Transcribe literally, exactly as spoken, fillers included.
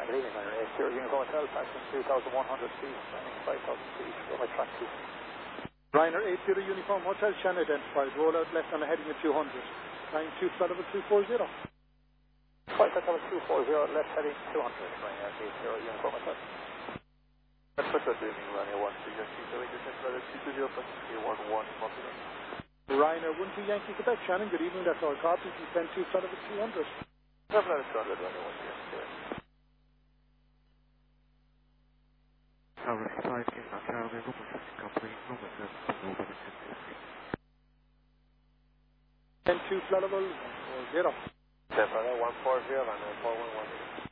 good evening, Ryanair eight zero Uniform Hotel, passing two thousand one hundred feet, landing five thousand feet, go by track two. Ryanair eight zero Uniform Hotel, Shannon identified, roll out left on the heading of two hundred, flying two flight level two four zero. Flight level two four zero, left heading two hundred, Ryanair eight zero Uniform Hotel. That's what good evening, Ryanair one two Yankee, so we just entered two two zero, passing one one, Buffalo. Ryanair one two Yankee, Quebec, Shannon, good evening, that's all copies, you send two flight level two hundred. Seven out of two hundred, Ryanair one two Yankee. Tower five is not traveling, Roman fifty company, Roman seven, Roman ten. Send two flight level one four zero. Seven out one four zero, Ryanair four one one.